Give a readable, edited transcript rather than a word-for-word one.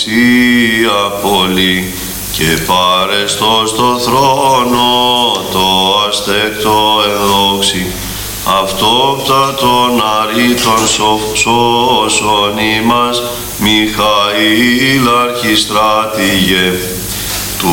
δοξία πολύ και παρεστώ στο θρόνο το αστέκτο ενδόξη. Αυτόπτατον αρήτων σώσον ημάς, Μιχαήλ αρχιστράτηγε.